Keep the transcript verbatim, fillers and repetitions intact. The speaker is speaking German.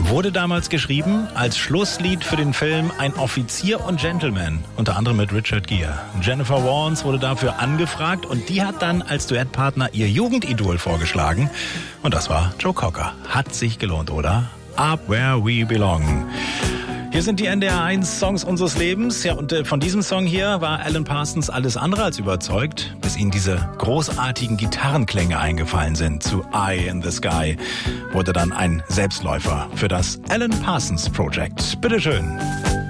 Wurde damals geschrieben als Schlusslied für den Film Ein Offizier und Gentleman, unter anderem mit Richard Gere. Jennifer Warnes wurde dafür angefragt und die hat dann als Duettpartner ihr Jugendidol vorgeschlagen. Und das war Joe Cocker. Hat sich gelohnt, oder? Up Where We Belong. Hier sind die N D R eins Songs unseres Lebens. Ja, und äh, von diesem Song hier war Alan Parsons alles andere als überzeugt, bis ihm diese großartigen Gitarrenklänge eingefallen sind. Zu Eye in the Sky wurde dann ein Selbstläufer für das Alan Parsons Project. Bitteschön.